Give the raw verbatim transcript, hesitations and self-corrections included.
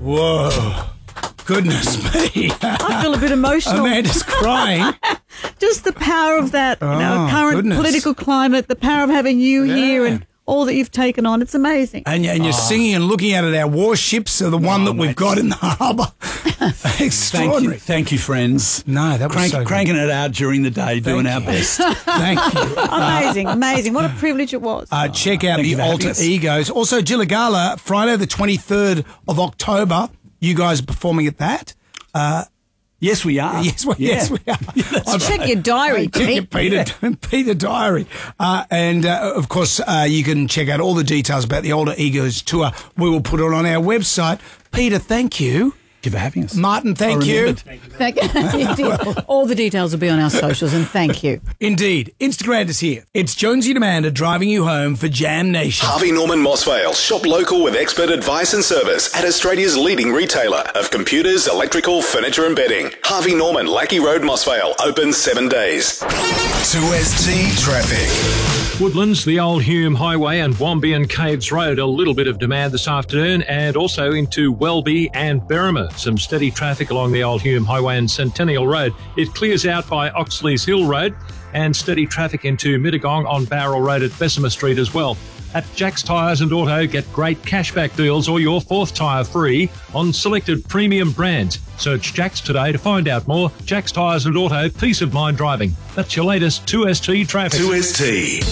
Whoa. Goodness me. I feel a bit emotional. Amanda's crying. Just the power of that you know, Oh, current goodness. political climate, the power of having you Yeah. here and all that you've taken on. It's amazing. And, and you're singing and looking at it. Our warships are the one Oh, that we've mate. got in the harbour. Thank you, Extraordinary. thank you, friends. No, that was Crank, so good. cranking it out during the day, doing our you. best. Thank you. Amazing, amazing. What a privilege it was. Uh, check out Thank you the for having Alter us. Egos. Also, Gillagala, Friday the twenty-third of October. You guys are performing at that. Yes, we are. Yes, we, Yeah. yes, we are. I've- Check your diary, Check your Pete. Peter, Peter Diary. Uh, and, uh, of course, uh, you can check out all the details about the Older Egos tour. We will put it on our website. Peter, thank you. Thank you for having us. Martin, thank I you. remembered. Thank you. All the details will be on our socials, and thank you. Indeed. Instagram is here. It's Jonesy and Amanda driving you home for Jam Nation. Harvey Norman Mossvale. Shop local with expert advice and service at Australia's leading retailer of computers, electrical, furniture and bedding. Harvey Norman, Lackey Road, Mossvale. Open seven days. two S T Traffic. Woodlands, the Old Hume Highway and Wombeyan Caves Road, a little bit of demand this afternoon, and also into Welby and Berrima. Some steady traffic along the Old Hume Highway and Centennial Road. It clears out by Oxley's Hill Road, and steady traffic into Mittagong on Barrel Road at Bessemer Street as well. At Jack's Tyres and Auto, get great cashback deals or your fourth tyre free on selected premium brands. Search Jack's today to find out more. Jack's Tyres and Auto, peace of mind driving. That's your latest two S T traffic. two S T.